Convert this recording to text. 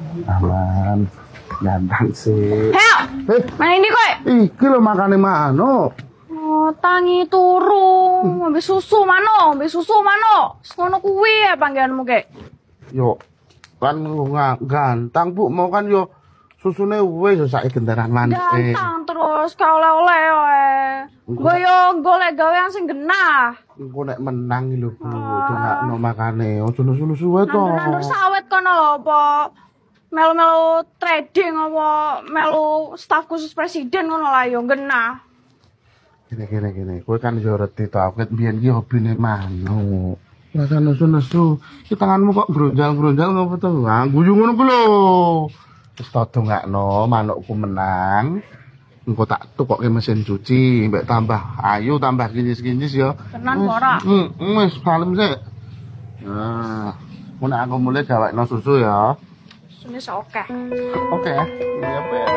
Aman. Ganteng sih. Heo, mana ini kowe? Iki lho makane mano. Oh, tangi turu. Ngombe susu mano, ngombe susu mano. Ngono kuwi ya panggilanmu kek. Yo kan ganteng Bu, mau kan yo susune wis sak gendaran manis. Ganteng terus ka oleh-oleh wae. Nggo yo golek gawean sing genah. Engko nek menang lho Bu, dongakno makane ojo nusu-nusu wae to. Nandur sawit kono lho apa melu-melu trading apa melu staf khusus presiden ngono lah yo genah. Gini. Kowe kan yo reti to, aku biyen iki hobine mano. Lah kan nesu-nesu, ki tanganmu kok bronjal-bronjal ngopo to? Ah, guyu ngono ku lho. Wis to dongakno manukku menang. Engko tak tukokke mesin cuci, mbek tambah ayu, tambah kinyis-kinyis ya. Tenan ora? Wis kalem sik. Nah, mun aku mulai gawekno susu ya. Susune sok akeh. Oke. Iya,